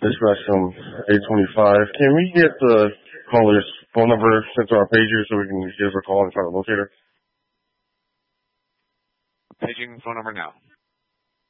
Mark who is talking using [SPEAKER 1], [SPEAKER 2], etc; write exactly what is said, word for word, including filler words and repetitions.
[SPEAKER 1] Dispatch from eight twenty-five. Can we get the caller's phone number sent to our pager so we can give her a call and try to locate her?
[SPEAKER 2] Paging phone number now.